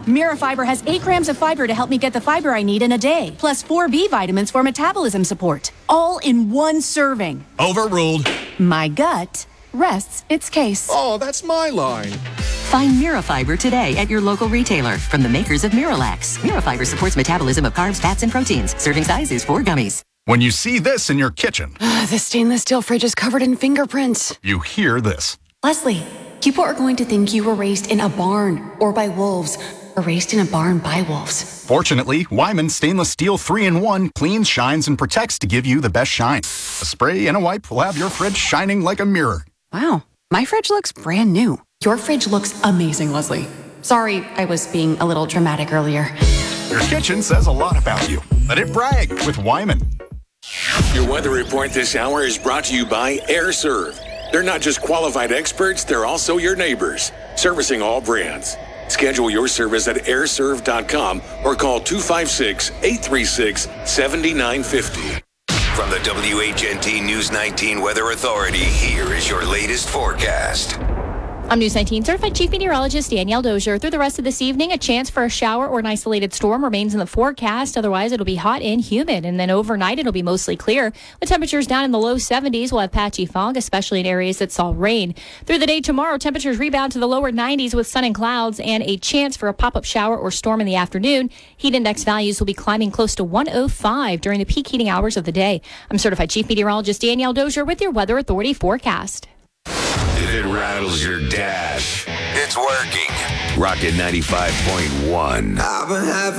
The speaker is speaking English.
Mirafiber has 8 grams of fiber to help me get the fiber I need in a day, plus 4 B vitamins for metabolism support, all in one serving. Overruled. My gut rests its case. Oh, that's my line. Find Mirafiber today at your local retailer from the makers of Miralax. Mirafiber supports metabolism of carbs, fats, and proteins. Serving size is 4 gummies. When you see this in your kitchen, This stainless steel fridge is covered in fingerprints. you hear this. Leslie, people are going to think you were raised in a barn or by wolves, or raised in a barn by wolves. Fortunately, Wyman Stainless Steel 3-in-1 cleans, shines, and protects to give you the best shine. A spray and a wipe will have your fridge shining like a mirror. Wow, my fridge looks brand new. Your fridge looks amazing, Leslie. Sorry, I was being a little dramatic earlier. Your kitchen says a lot about you. Let it brag with Wyman. Your weather report this hour is brought to you by AirServe. They're not just qualified experts, they're also your neighbors, servicing all brands. Schedule your service at airserve.com or call 256-836-7950. From the WHNT News 19 Weather Authority, here is your latest forecast. I'm News 19 Certified Chief Meteorologist Danielle Dozier. Through the rest of this evening, a chance for a shower or an isolated storm remains in the forecast. Otherwise, it'll be hot and humid. And then overnight, it'll be mostly clear. With temperatures down in the low 70s, we'll have patchy fog, especially in areas that saw rain. Through the day tomorrow, temperatures rebound to the lower 90s with sun and clouds and a chance for a pop-up shower or storm in the afternoon. Heat index values will be climbing close to 105 during the peak heating hours of the day. I'm Certified Chief Meteorologist Danielle Dozier with your Weather Authority forecast. If it rattles your dash, it's working. Rocket 95.1.